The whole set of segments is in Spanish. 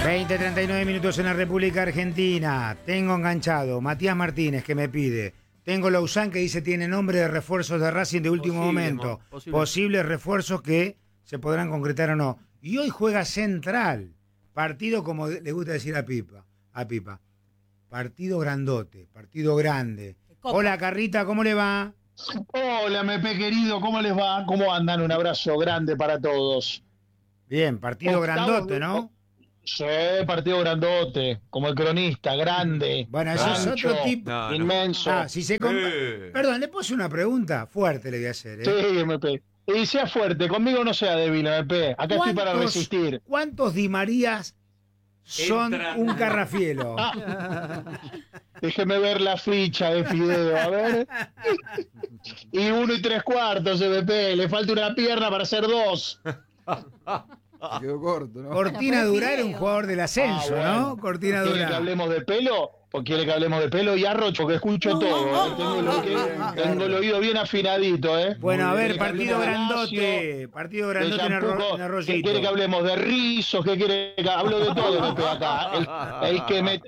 20:39 minutos en la República Argentina. Tengo enganchado Matías Martínez, que me pide. Tengo Lausanne, que dice tiene nombre de refuerzos de Racing de último momento. Posibles refuerzos que se podrán concretar o no. Y hoy juega Central. Partido, como le gusta decir a Pipa. Partido grandote, partido grande. Hola, Carrita, ¿cómo le va? Hola, MP querido, ¿cómo les va? ¿Cómo andan? Un abrazo grande para todos. Bien, partido grandote, ¿no? Sí, partido grandote, como el cronista, grande. Bueno, eso es otro tipo. Inmenso. Si se Perdón, le puse una pregunta fuerte, le voy a hacer. Sí, MP. Y sea fuerte, conmigo no sea débil, MP. Acá estoy para resistir. ¿Cuántos Di Marías son un Carrafielo? Déjeme ver la ficha de Fideo, a ver. Y 1 3/4, MP. Le falta una pierna para hacer 2. Quedó corto, ¿no? Cortina Durá era un jugador del ascenso, bueno. ¿no? Cortina Durá. ¿Quiere que hablemos de pelo? ¿O quiere que hablemos de pelo y arrocho? Porque escucho todo. Tengo el oído bien afinadito, ¿eh? Bueno, a ver, ¿Quiere que partido hablemos de grandote. Partido grandote en Arroyito. ¿Qué quiere que hablemos de rizos? ¿Qué quiere que hablo de todo, MP, acá? El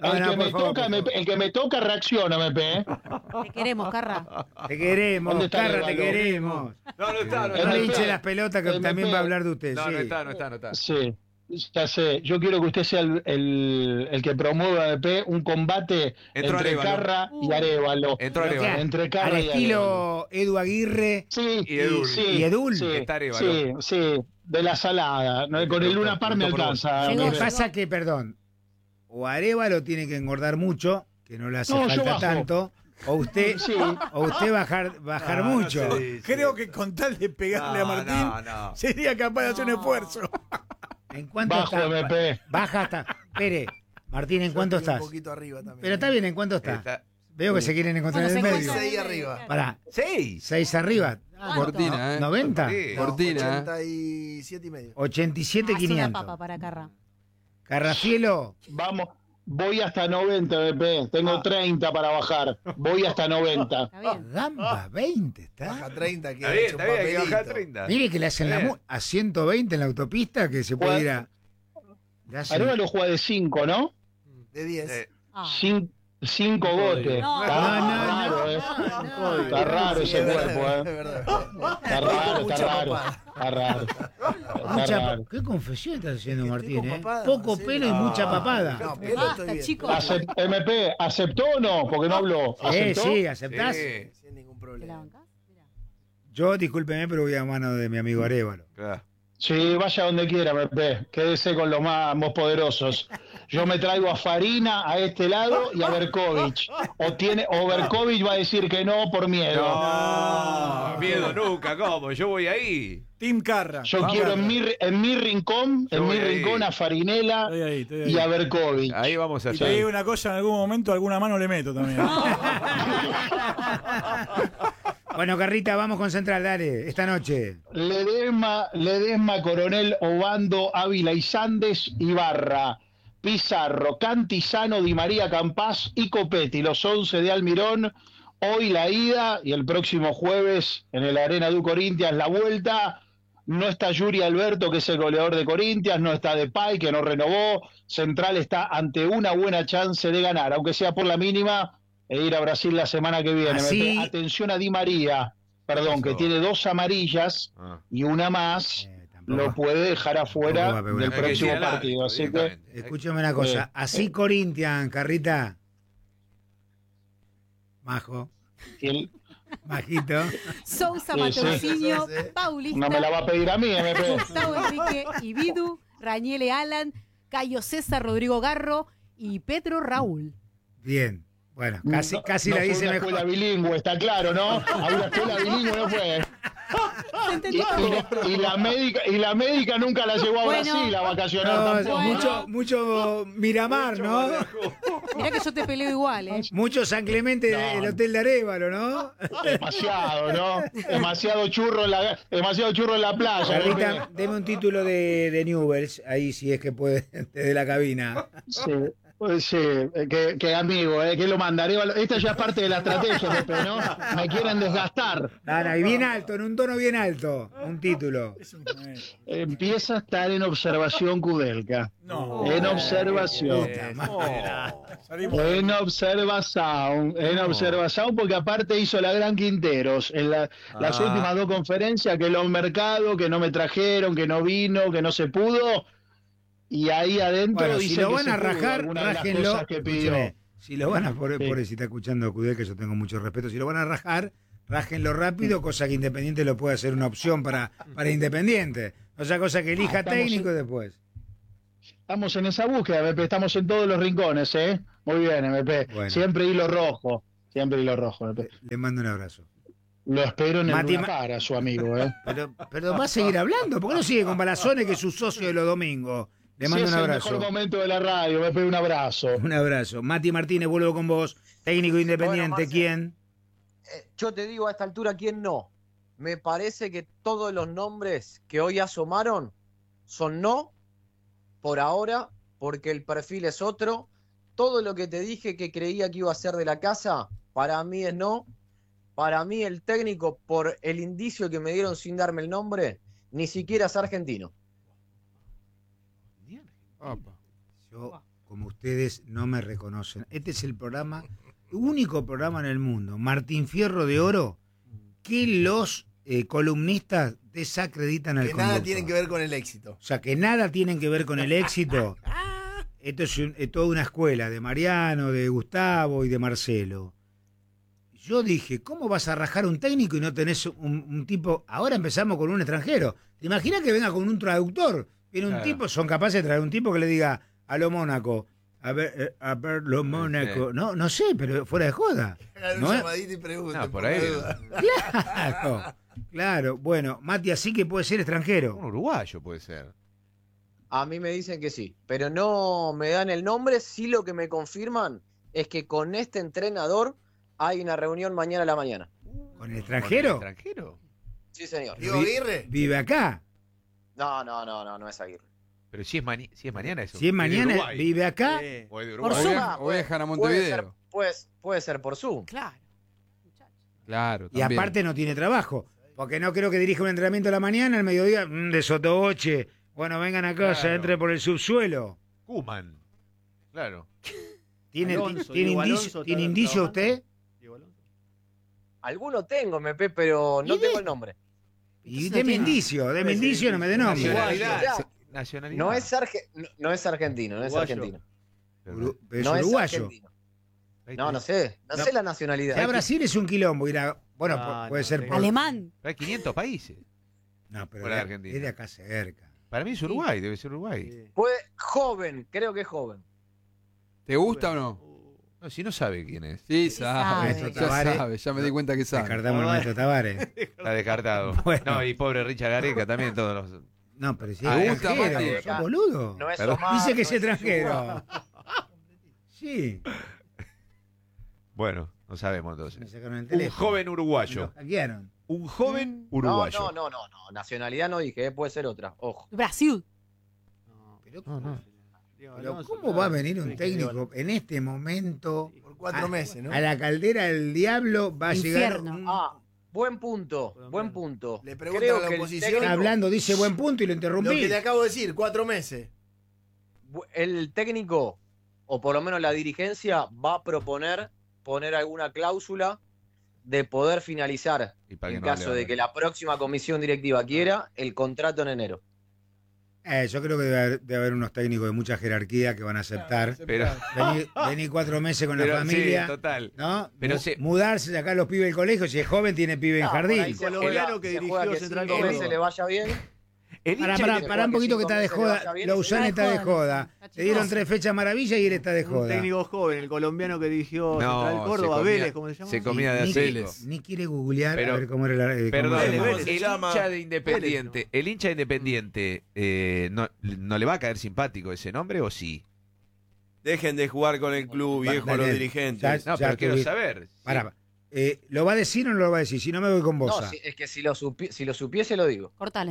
que me toca reacciona, MP. Te queremos, Carra. Te queremos, Carra, te queremos. No está. No le hinche las pelotas, que también va a hablar de usted. No está. Sí. Ya sé, yo quiero que usted sea el que promueva MP un combate entre Carra y Arévalo. Entre Carra al y estilo Edu Aguirre y Edul. Sí, de la salada. ¿No? Con el Luna Par me alcanza. Lo que pasa que, perdón, o Arévalo tiene que engordar mucho, que no le hace falta tanto, o usted bajar mucho. Creo que con tal de pegarle a Martín sería capaz de hacer un esfuerzo. ¿En cuánto Bajo, está? MP. Baja hasta. Espere, Martín, ¿en cuánto estás? Un poquito arriba también. Pero está bien, ¿en cuánto está? Veo que se quieren encontrar en el medio. 6 arriba. Pará. 6. 6 arriba. Cortina, 90. Cortina. 87 y medio. 87.500. Papa para Carra. Carrafielo. Vamos. Voy hasta 90, BP. Tengo 30 para bajar. Voy hasta 90. Está bien. Gamba, 20 está. Baja 30, que Está bien, hay que bajar 30. Mire que le hacen a 120 en la autopista, que se puede ir a. Arévalo juega de 5, ¿no? De 10. 5 gotes. No. Está raro ese cuerpo, Está raro. ¿Qué confesión está haciendo Martín, papada, Poco sí. pelo y mucha papada. No, pelo estoy bien. Chicos. MP, ¿aceptó o no? Porque no habló. ¿Aceptó? Sí, ¿aceptás? Sin ningún ¿Te la problema. bancás? Mirá. Yo, discúlpeme, pero voy a mano de mi amigo Arévalo. Sí, vaya donde quiera, MP. Quédese con los más poderosos. Yo me traigo a Farina a este lado y a Berkovich. O Berkovich va a decir que no por miedo. No, miedo nunca, ¿cómo? Yo voy ahí. Team Carra. Yo quiero en mi rincón, a Farinela Estoy ahí. y a Berkovich. Ahí vamos a Y te hacer. digo una cosa, en algún momento alguna mano le meto también. Bueno, Carrita, vamos con Central, dale, esta noche. Ledesma, Coronel, Obando, Ávila y Sandes, Ibarra, Pizarro, Cantizano, Di María, Campás y Copetti, los 11 de Almirón. Hoy la ida y el próximo jueves en el Arena du Corinthians la vuelta. No está Yuri Alberto, que es el goleador de Corinthians, no está Depay, que no renovó. Central está ante una buena chance de ganar, aunque sea por la mínima, e ir a Brasil la semana que viene. Así... Atención a Di María, que tiene 2 amarillas y una más, lo puede dejar afuera del próximo partido. Así que escúchame una cosa, así Corinthians, Carrita. Majo. Majito. Sousa, Matorcinho, Paulista. No me la va a pedir a mí, MP. Gustavo Enrique Ibidu, Rañele Alan, Cayo César, Rodrigo Garro y Pedro Raúl. Bien. Bueno, casi no la fue dice una mejor. Escuela bilingüe, está claro, ¿no? A una escuela bilingüe no fue. Y la médica nunca la llevó a Brasil a vacacionar tampoco. Mucho Miramar, ¿no? Mirá que yo te peleo igual, Mucho San Clemente del Hotel de Arévalo, ¿no? Demasiado, ¿no? Demasiado churro en la playa. Carlita, deme un título de Newell's, ahí si es que puede, desde la cabina. Sí. Pues sí, que amigo, que lo mandaré. Esta ya es parte de la estrategia, Pepe, ¿no? Me quieren desgastar. Y bien alto, en un tono bien alto, un título. Empieza a estar en observación Kudelka. No. En observación. En observación, porque aparte hizo la gran Quinteros en las últimas 2 conferencias, que los mercados, que no me trajeron, que no vino, que no se pudo. Y ahí adentro Bueno, dice si lo que van se a pudo, rajar, alguna de las rájenlo. cosas que pidió. Escúcheme, si lo van a, por Sí. si está escuchando Cudel, que yo tengo mucho respeto, si lo van a rajar, rájenlo rápido, cosa que Independiente lo puede hacer una opción para Independiente. O sea, cosa que elija estamos técnico después. Estamos en esa búsqueda, MP, estamos en todos los rincones, ¿eh? Muy bien, MP. Bueno. Siempre hilo rojo, MP. Le mando un abrazo. Lo espero en el Mati, Lunacar, a su amigo, ¿eh? Pero va a seguir hablando, ¿por qué no sigue con Balazones, que es su socio de los domingos? Le mando Sí, un es abrazo. el mejor momento de la radio, MP, un abrazo. Un abrazo. Mati Martínez, vuelvo con vos. Técnico Independiente, Bueno, Marce, ¿quién? Yo te digo a esta altura quién no. Me parece que todos los nombres que hoy asomaron son no, por ahora, porque el perfil es otro. Todo lo que te dije que creía que iba a ser de la casa, para mí es no. Para mí el técnico, por el indicio que me dieron sin darme el nombre, ni siquiera es argentino. Yo, como ustedes no me reconocen, este es el único programa en el mundo, Martín Fierro de Oro, que los columnistas desacreditan al Que conductor. nada tiene que ver con el éxito. O sea, que nada tienen que ver con el éxito. Esto es toda una escuela de Mariano, de Gustavo y de Marcelo. Yo dije, ¿cómo vas a rajar un técnico y no tenés un tipo? Ahora empezamos con un extranjero. ¿Te imaginas que venga con un traductor? Viene un tipo, son capaces de traer un tipo que le diga a lo Mónaco, a ver lo Mónaco. No sé, pero fuera de joda. Hagan ¿No un es? llamadito y pregunten. No, por ahí. Claro. Bueno, Mati, así que puede ser extranjero. Un uruguayo puede ser. A mí me dicen que sí, pero no me dan el nombre. Sí, lo que me confirman es que con este entrenador hay una reunión mañana a la mañana. ¿Con el extranjero? ¿Extranjero? Sí, señor. Diego Aguirre. Vive acá. No es Aguirre. Pero si es mañana eso. Si es de mañana, Uruguay. vive acá. O es de Por Uruguay. Zoom. O viajan a Puede Montevideo. puede ser por Zoom. Claro. Claro, Y también. aparte no tiene trabajo. Porque no creo que dirija un entrenamiento a la mañana, al mediodía, de sotoboche. Bueno, vengan acá, se Claro. entre por el subsuelo. Kuman. Claro. ¿Tiene Alonso, tiene Diego indicio, Alonso, ¿tiene está indicio trabajando. usted? Diego Alonso. Alguno tengo, MP, pero no ¿Y tengo de- el nombre. Y No deme tiene. indicio, no me dé nombre. Nacionalidad. Uruguayo. Nacionalidad. No es argentino, no es Uruguayo. argentino. Pero es No es uruguayo. argentino. No sé la nacionalidad. Ya Brasil es un quilombo. Bueno, No, puede no, ser sí. por... Alemán. Pero hay 500 países. No, pero Fuera de es Argentina. de acá cerca. Para mí es Uruguay, debe ser Uruguay. Sí. Joven, creo que es joven. ¿Te gusta o no? No, si no sabe quién es. Sí, sabe. sabe. Maestro Ya Tavares. sabe, ya me di cuenta que sabe. Descartamos al maestro Tavares. Está descartado. Bueno. No, y pobre Richard Gareca también, todos los. No, pero si ¿Te es gusta, extranjero, Mati? ¿sos boludo? No es Perdón. Omar, Dice que no es extranjero. Sí. Bueno, no sabemos Me entonces. sacaron el Un teléfono. joven Me uruguayo. lo hackearon. Un joven No, uruguayo. no. Nacionalidad no dije, puede ser otra. Ojo. Brasil. No, Pero, Diego pero Alonso, ¿cómo claro. va a venir un Sí, Diego técnico Alonso. en este momento Por 4 meses, ¿no? a la caldera del diablo? Va a llegar Infierno. un- Buen punto. Le preguntan Creo a la que el oposición. Está técnico- hablando, dice buen punto y lo Lo interrumpí. que le acabo de decir, 4 meses. el técnico, o por lo menos la dirigencia, va a proponer poner alguna cláusula de poder finalizar, Y para que en no caso le de hable. que la próxima comisión directiva quiera, el contrato en enero. Yo creo que debe haber unos técnicos de mucha jerarquía que van a aceptar. Pero, Venir 4 meses con la pero familia. sí, total. ¿No? Pero se- Mudarse, sacar los pibes del colegio. Si es joven, tiene pibe en Por ahí jardín. El se colombiano juega- que se dirigió juega que Central 5 Córdoba. meses le vaya bien. El Pará, hincha pará, de- pará un poquito que está de joda. Lausana está de joda. Le dieron 3 fechas maravilla y él está de Un joda. técnico joven, el colombiano que dirigió No, Central se Córdoba, comía- Vélez, ¿cómo se llama? se comía de Ni- acero. Ni quiere googlear Pero- a ver cómo era la. Perdón, cómo se llama. el hincha de Independiente, el hincha de Independiente, ¿no le va a caer simpático ese nombre o sí? Dejen de jugar con el club, viejo, Daniel, los dirigentes. ya- No, pero quiero tuviste- saber. Pará, ¿lo va a decir o no lo va a decir? Si no me voy con vos. No, es que si lo supiese lo digo. Cortale entonces.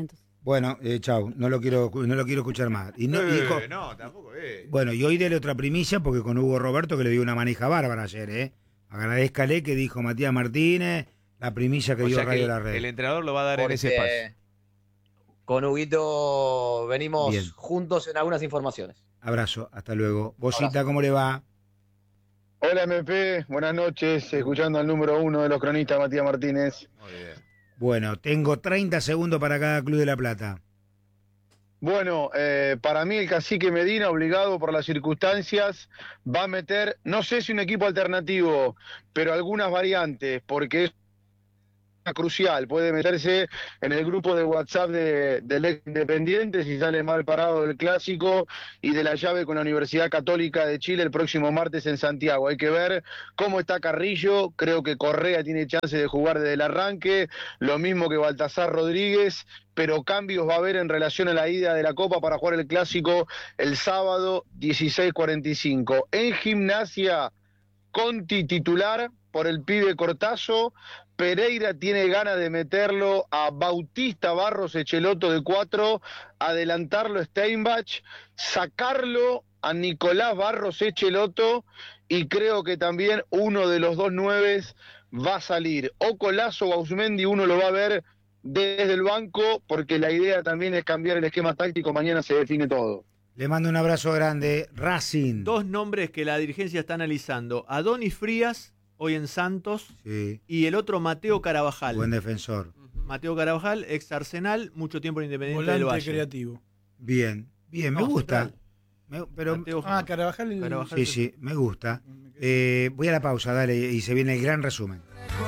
Bueno, chau, no lo quiero escuchar más. Y no, no, tampoco es. Bueno, y hoy dele otra primicia porque con Hugo Roberto que le dio una manija bárbara ayer, Agradézcale que dijo Matías Martínez, la primicia que dio Radio La Red. El entrenador lo va a dar en ese paso. Con Huguito venimos Bien. juntos en algunas informaciones. Abrazo, hasta luego. Bocita, ¿cómo le va? Hola MP, buenas noches, escuchando al número 1 de los cronistas, Matías Martínez. Muy bien. Bueno, tengo 30 segundos para cada Club de La Plata. Bueno, para mí el Cacique Medina, obligado por las circunstancias, va a meter, no sé si un equipo alternativo, pero algunas variantes, porque es crucial, puede meterse en el grupo de WhatsApp del ex Independiente si sale mal parado del Clásico y de la llave con la Universidad Católica de Chile el próximo martes en Santiago. Hay que ver cómo está Carrillo, creo que Correa tiene chance de jugar desde el arranque, lo mismo que Baltasar Rodríguez, pero cambios va a haber en relación a la ida de la Copa para jugar el Clásico el sábado 16:45. En Gimnasia, Conti titular por el pibe Cortazo. Pereira tiene ganas de meterlo a Bautista Barros Echeloto de 4, adelantarlo a Steinbach, sacarlo a Nicolás Barros Echeloto y creo que también uno de los dos 9 va a salir. O Colazo o Ausmendi, uno lo va a ver desde el banco porque la idea también es cambiar el esquema táctico, mañana se define todo. Le mando un abrazo grande. Racing. 2 nombres que la dirigencia está analizando. Adonis Frías, hoy en Santos, Sí, y el otro Mateo Carabajal. buen defensor. Mateo Carabajal, ex Arsenal, mucho tiempo en Independiente del Volante Valle. creativo. Bien, me No, gusta. central. Pero Mateo- Carabajal. Carabajal. sí, me gusta. Voy a la pausa, dale, y se viene el gran resumen.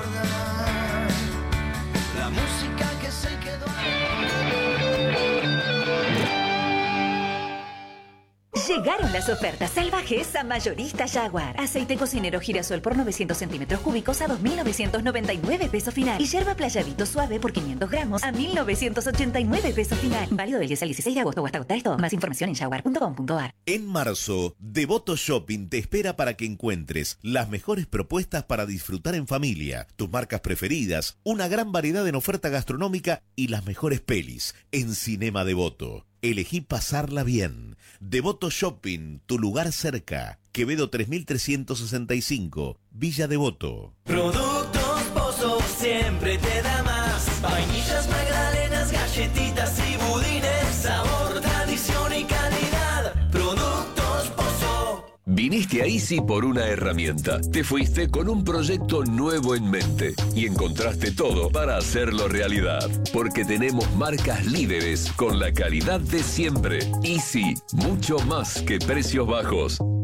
La música que se quedó. Llegaron las ofertas salvajes a Mayorista Jaguar. Aceite cocinero girasol por 900 centímetros cúbicos a 2.999 pesos final. Y yerba playadito suave por 500 gramos a 1.989 pesos final. Válido del 10 al 16 de agosto o hasta agotar esto. Más información en jaguar.com.ar. En marzo, Devoto Shopping te espera para que encuentres las mejores propuestas para disfrutar en familia, tus marcas preferidas, una gran variedad en oferta gastronómica y las mejores pelis en Cinema Devoto. Elegí pasarla bien. Devoto Shopping, tu lugar cerca. Quevedo 3365, Villa Devoto. Productos Pozo siempre te da más. Vainillas, magdalenas, galletitas y budines. Sabor, tradición y calidad. Productos Pozo. Viniste a Easy por una herramienta. Te fuiste con un proyecto nuevo en mente y encontraste todo para hacerlo realidad. Porque tenemos marcas líderes con la calidad de siempre. Easy, mucho más que precios bajos.